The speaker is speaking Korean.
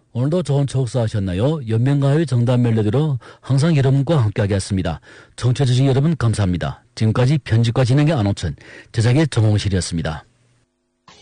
오늘도 좋은 척수 하셨나요? 연명가요의 정답 멜로디로 항상 여러분과 함께하게 했습니다. 청취해주신 여러분 감사합니다. 지금까지 편집과 진행의 안호천, 제작의 정홍실이었습니다.